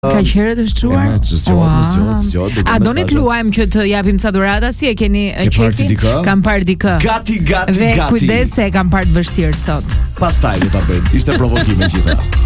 Ka qenë të shquar? A doni të luajmë që të japim ca dhurata? Si e keni qefin? Kam parë dikë. Gati. Dhe kujdes se e kam parë të vështirë sot. Pastaj do ta bëjmë. Ishte provokim e gjitha.